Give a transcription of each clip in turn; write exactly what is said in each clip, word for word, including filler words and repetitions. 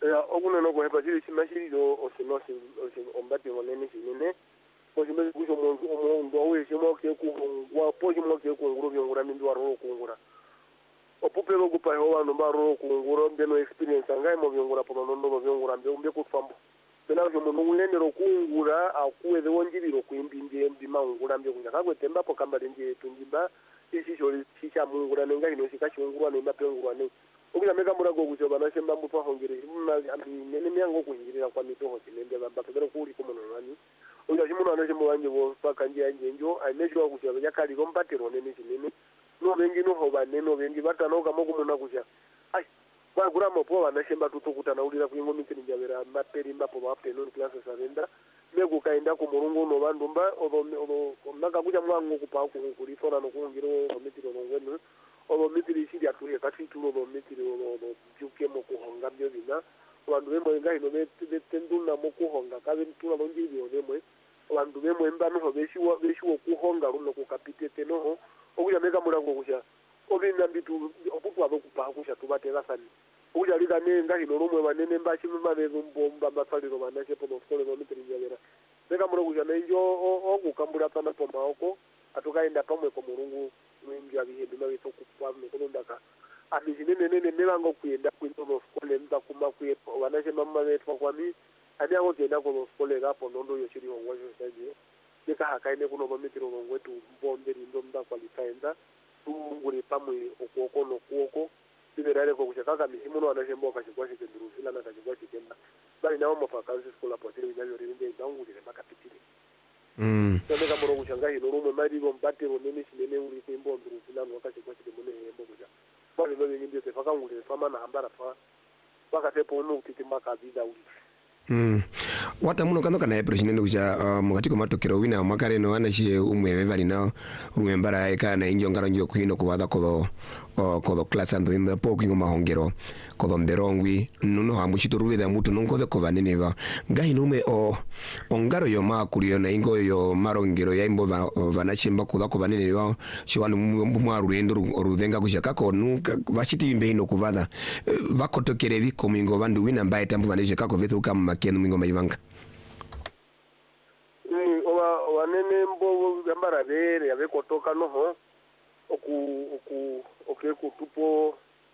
ya okuna no kuhepa chili chimashiriro osinosi ombati monene chinene pochimbe kusho monzu omuntu aweshe moke kungwa pochi moke kunguru byongura mindi waro kungura opupelo kupaho vanhu baro kungura mbeno experience angai mo byongura pono ndo byongura mbe umbe kufambo bena vyo munhu unenero kungura akuweze wonjibiro kuimbinde mbimangura mbe kunja kakwetemba po kamba nje tunjimba ishi shori chicha mungura nenga ino shikachungurwa nemba pengurwa ne okuya meka murago kucho bana shemba mbupa hongere nene miango kuhirira kwa mitoho chinembe baba pedro kuri komono nani oya chimuno anache mwanje wo paka nje anje njo anecho kucho yakali kompatiro nene chinene no bengi no hoba neno bengi batana kama kumuna kucha ai kwa gura mopo bana shemba tutokuta na ulira kuingo mitini njabera maperi mapo bapte no classe sarenda megu kaenda ku murungu no bandumba obo obo naka kucha mwango kupa ku kulifona no kungiro omitiro no ngeno obo mitiri shidi atuye kati tulo obo mitiri obo juke mo kuhonga byo bina abantu bemwe ngai no betenduna mo kuhonga kabe tula lonjiri odemwe abantu bemwe mbano ho beshiwa beshiwa kuhonga runo ku kapitete no okuya meka murango kusha obinda mbitu okutu abakupa kusha tubatera sani okuya liga ne ngai no rumwe banene mbachi mbabezo mbomba basaliro banache pono skole no mitiri nyabera meka murango kusha nejo okukambura pana poma oko atukaenda pamwe ko murungu mwingi abihembe mabito kupa mukundaka abijinene nene nebango kuyenda kwinto skole nda kuma kuyepo banache mamma betwa kwami ani aho genda ko skole gapo nondo yo chiri hongo yo saje deka hakaine kuno bamitiro ngwetu bomberi ndo mda kwalitaenda tungure pamwe okoko no kuoko biberare ko kuchaka misimu no anaje mboka chikwa chikenduru fila na chikwa chikenda bali nawo mafakansi skola potiri binyo rinde ndangulire makapitire mm ndeka moro kuchanga hino rumwe mari go mbatiro nene sinene uri kwimbo nduru fila no kachikwa chikemune hembo kuja bali no ngindi te fakangulire fama na hambara fa pakatepo no kutitimba kabiza uri Mm. Wata muno kano kana epro chinene kucha uh, mukati komatokero wina makare no anachi umwe bali na rumembara ekana injongara njo kuhino kuwada kodo uh, kodo class and in the poking mahongero kodo mberongwi nuno hamuchito ruweda mutu nonko de kovanene ba ngai nume o ongaro yo makurio na ingo yo marongero ya imbo vanachimba kuda kovanene ba chiwanu mwaru rendo rudenga kucha kako nu vachiti imbe ino kuvada vakotokere viko mingo vandu wina mbaye tambu vaneje kako vetu kama kenu mingo maivanga mm owa wanene mbo gambara bere ave kotoka noho oku oku okeko tupo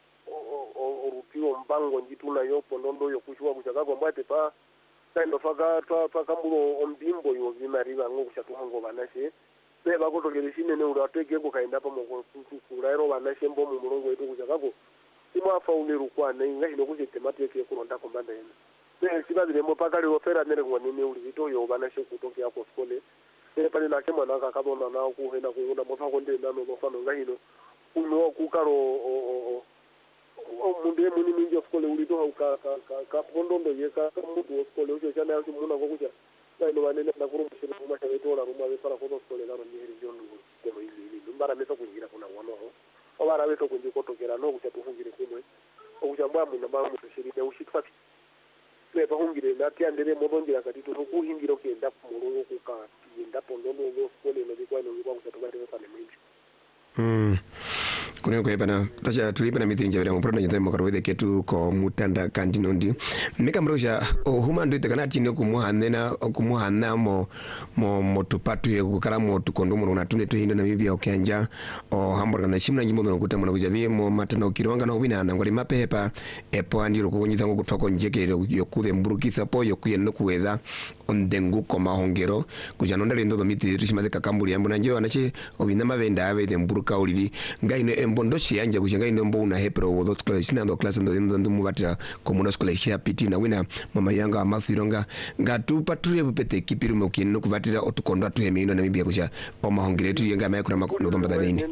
orutio mbango njituna yopo ndondo yokushwa kuchaka kwa mbate pa kaino faka twa pakambulo ombimbo yo vimariva ngo kuchatuhango banashe be bakotokere shinene urateke ko kaenda pa moko kurairo banashe mbo mu murongo yetu kuchaka ko imwa faule rukwana inga hino kuchetemate ke kuronda kombanda ene be sibabire mo pakali ofera nere kwa nene ulito yo banashe kutokea ko skole be pale na kema na kakabona na ku hena kuunda mo fakonde nano no fano nga hino uno kukaro o o munde muni minjo skole ulito ka ka ka pondondo yeka mutu skole ucho chana yacho muna ko kucha sai no banene na kuru mshiro kuma cha veto la ruma vefara ko skole la ni heri jondo ko ili ili mbara meso kungira kuna wano ho o bara veto kunji ko tokera no kucha tufungire kumwe o kucha mbwa muna ba mu shiri ya ushitfati le ba hungire na tiandere mo bongira kati to ku hingiro ke nda mu ko ka nda pondondo go skole no dikwa no kwa kucha tobare pale mwingi mm kuna kwa bana tacha tulipa na mitinja vile mprono nyata makarowe ketu ko mutanda kandinondi meka mrosha o huma ndite kana tino kumuhanne na kumuhanna mo mo motupatu ye kukala mo tukondomo na tune to hindo na bibia okanja o hamburger na shimna njimo no kutamana kujavi mo matana ukironga na ubina na ngoli mapepa epo andiro kunyitha ngo kutwa konjeke yokude mburukitha po yokuye no kuweza ondengu ko mahongero kujanonda lindo do miti rishima de kakamburi yambo na njo anache obina mavenda ave de mburuka ulili ngaine mbondo chianja kuchanga ino mbo una hepro wo class na ndo class ndo ndo mubata komuno school share piti na wina mama yanga amafironga ngatu patruye bupete kipiru mokino kuvatira otukondo atu hemino na mibia kucha o mahongere tu yenga mai kuna makondo ndo mbadalini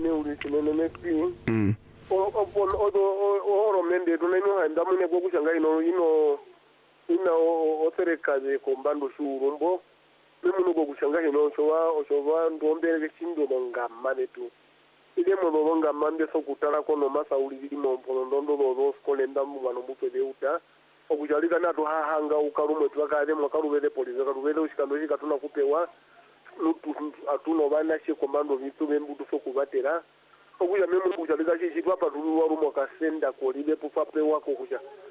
mm o o o o oro mende to neno handa mune go kuchanga ino ino ina o terekaze kombando shurumbo memuno go kuchanga ino chowa ochowa ndombere chindo ngamba netu ile mo nga mande so kutala ko no masa ulili mo ndondo do skole ndamu bano mutwe beuta okujalika na to hahanga ukarume twakade mo karubele police karubele ushikando shikatuna kupewa lutu atuno bana she komando vitu bembutu so kubatera okuja memu kujalika shi shitwa pa tulu warumo kasenda ko libe pufa pewa ko kuja